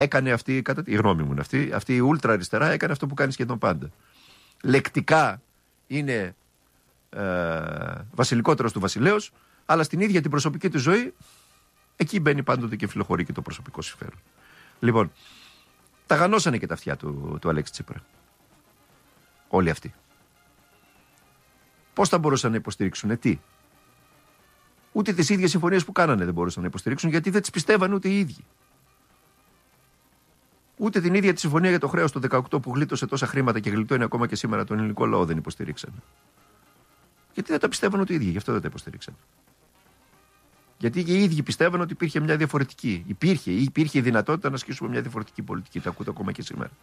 Έκανε αυτή, η γνώμη μου είναι αυτή, αυτή η ούλτρα αριστερά έκανε αυτό που κάνει σχεδόν πάντα. Λεκτικά είναι βασιλικότερος του βασιλέως, αλλά στην ίδια την προσωπική του ζωή, εκεί μπαίνει πάντοτε και φιλοχωρεί και το προσωπικό συμφέρον. Λοιπόν, τα γανώσανε και τα αυτιά του Αλέξη Τσίπρα. Όλοι αυτοί. Πώς θα μπορούσαν να υποστηρίξουν, τι? Ούτε τις ίδιες συμφωνίες που κάνανε δεν μπορούσαν να υποστηρίξουν, γιατί δεν τις πιστεύαν ούτε οι ίδιοι. Ούτε την ίδια τη συμφωνία για το χρέος του 18 που γλίτωσε τόσα χρήματα και γλιτώνει ακόμα και σήμερα τον ελληνικό λαό δεν υποστηρίξανε. Γιατί δεν τα πιστεύαν ούτε οι ίδιοι, γι' αυτό δεν τα υποστηρίξαν. Γιατί και οι ίδιοι πιστεύαν ότι υπήρχε μια διαφορετική. Υπήρχε η δυνατότητα να ασκήσουμε μια διαφορετική πολιτική. Τα ακούτε ακόμα και σήμερα.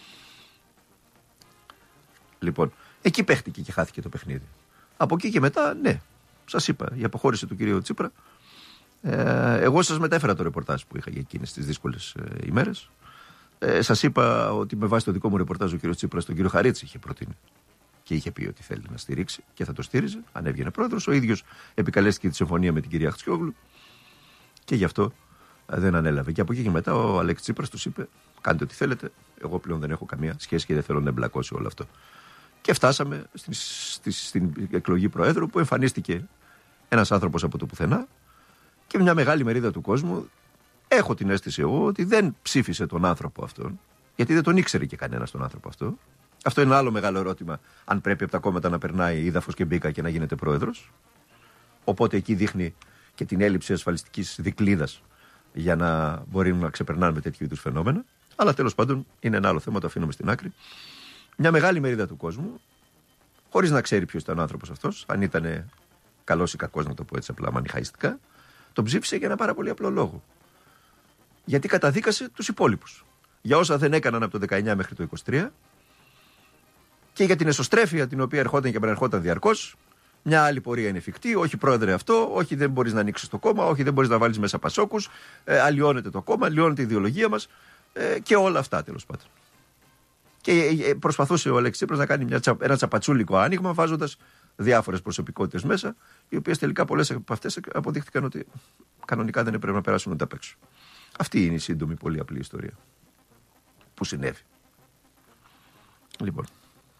Λοιπόν, εκεί παίχτηκε και χάθηκε το παιχνίδι. Από εκεί και μετά, ναι, σας είπα, η αποχώρηση του κυρίου Τσίπρα. Εγώ σας μετέφερα το ρεπορτάζ που είχα για εκείνες τις δύσκολες ημέρες. Σας είπα ότι με βάση το δικό μου ρεπορτάζ ο κύριος Τσίπρας τον κύριο Χαρίτση είχε προτείνει και είχε πει ότι θέλει να στηρίξει και θα το στήριζε αν έβγαινε πρόεδρος. Ο ίδιος επικαλέστηκε τη συμφωνία με την κυρία Χτσιόγλου και γι' αυτό δεν ανέλαβε. Και από εκεί και μετά ο Αλέξης Τσίπρας τους είπε: κάντε ό,τι θέλετε. Εγώ πλέον δεν έχω καμία σχέση και δεν θέλω να εμπλακώ σε όλο αυτό. Και φτάσαμε στην εκλογή προέδρου που εμφανίστηκε ένας άνθρωπος από το πουθενά και μια μεγάλη μερίδα του κόσμου. Έχω την αίσθηση εγώ ότι δεν ψήφισε τον άνθρωπο αυτόν, γιατί δεν τον ήξερε και κανένας τον άνθρωπο αυτό. Αυτό είναι ένα άλλο μεγάλο ερώτημα, αν πρέπει από τα κόμματα να περνάει Ύδαφος και Μπίκα και να γίνεται πρόεδρος. Οπότε εκεί δείχνει και την έλλειψη ασφαλιστικής δικλείδας για να μπορεί να ξεπερνάμε τέτοιου είδους φαινόμενα. Αλλά τέλος πάντων είναι ένα άλλο θέμα, το αφήνουμε στην άκρη. Μια μεγάλη μερίδα του κόσμου, χωρίς να ξέρει ποιος ήταν ο άνθρωπος αυτός, αν ήταν καλός ή κακός, να το πω έτσι απλά μανιχαϊστικά, τον ψήφισε για ένα πάρα πολύ απλό λόγο. Γιατί καταδίκασε τους υπόλοιπους. Για όσα δεν έκαναν από το 19 μέχρι το 23 και για την εσωστρέφεια την οποία ερχόταν και επανερχόταν διαρκώς. Μια άλλη πορεία είναι εφικτή. Όχι πρόεδρε αυτό, όχι δεν μπορείς να ανοίξεις το κόμμα, όχι δεν μπορείς να βάλεις μέσα πασόκους. Αλλοιώνεται το κόμμα, αλλοιώνεται η ιδεολογία μας και όλα αυτά τέλος πάντων. Και προσπαθούσε ο Αλέξης Τσίπρας να κάνει ένα τσαπατσούλικο άνοιγμα, βάζοντας διάφορες προσωπικότητες μέσα, οι οποίες τελικά πολλές από αυτές αποδείχτηκαν ότι κανονικά δεν έπρεπε να περάσουν ούτε απ' έξω. Αυτή είναι η σύντομη, πολύ απλή ιστορία που συνέβη. Λοιπόν,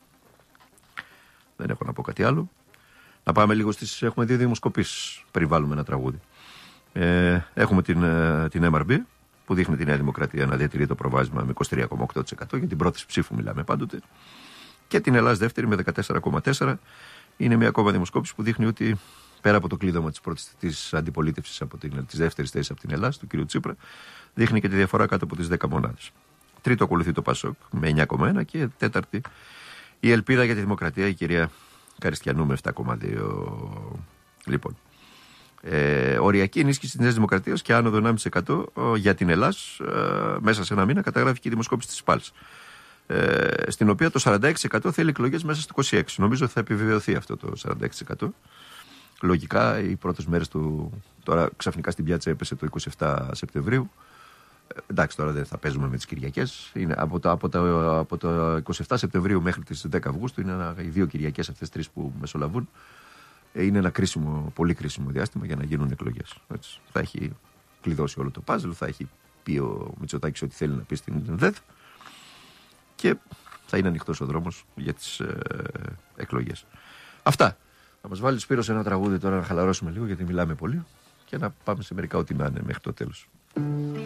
δεν έχω να πω κάτι άλλο. Να πάμε λίγο έχουμε δύο δημοσκοπήσεις πριν βάλουμε ένα τραγούδι. Έχουμε την MRB που δείχνει τη Νέα Δημοκρατία να διατηρεί το προβάδισμα με 23,8%. Για την πρόθεση ψήφου μιλάμε πάντοτε. Και την Ελλάς δεύτερη με 14,4%. Είναι μια ακόμα δημοσκόπηση που δείχνει ότι πέρα από το κλείδωμα της αντιπολίτευσης της δεύτερης θέσης από την Ελλάς, του κ. Τσίπρα, δείχνει και τη διαφορά κάτω από τις 10 μονάδες. Τρίτο ακολουθεί το ΠΑΣΟΚ με 9,1 και τέταρτη η Ελπίδα για τη Δημοκρατία, η κυρία Καριστιανού με 7,2. Λοιπόν, οριακή ενίσχυση της Νέας Δημοκρατίας και άνοδο 1,5% για την Ελλάς μέσα σε ένα μήνα καταγράφηκε η δημοσκόπηση της ΠΑΛΣ. Στην οποία το 46% θέλει εκλογές μέσα στο 26%. Νομίζω ότι θα επιβεβαιωθεί αυτό το 46%. Λογικά οι πρώτες μέρες του. Τώρα ξαφνικά στην πιάτσα έπεσε το 27 Σεπτεμβρίου. Εντάξει, τώρα δεν θα παίζουμε με τις Κυριακές. Είναι από το 27 Σεπτεμβρίου μέχρι τις 10 Αυγούστου είναι οι δύο Κυριακές αυτές τρεις που μεσολαβούν. Είναι ένα πολύ κρίσιμο διάστημα για να γίνουν εκλογές. Έτσι. Θα έχει κλειδώσει όλο το πάζλ, θα έχει πει ο Μητσοτάκης ό,τι θέλει να πει στην ΔΕΔ και θα είναι ανοιχτός ο δρόμος για τις εκλογές. Αυτά. Θα μας βάλει Σπύρος ένα τραγούδι τώρα να χαλαρώσουμε λίγο γιατί μιλάμε πολύ και να πάμε σε μερικά ό,τι να είναι μέχρι το τέλος.